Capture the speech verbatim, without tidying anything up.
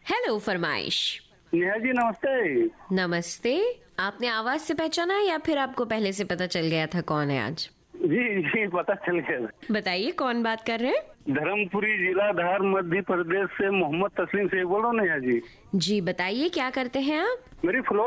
Hello फरमाइश। नेहा जी नमस्ते। नमस्ते। आपने आवाज से पहचाना है या फिर आपको पहले से पता चल गया था कौन है आज? जी जी पता चल गया। बताइए कौन बात कर रहे हैं? धर्मपुरी जिला धार मध्य प्रदेश से मोहम्मद तस्लीम शेख बोल रहा हूँ नेहा जी। जी बताइए क्या करते हैं आप? मेरी फ्लो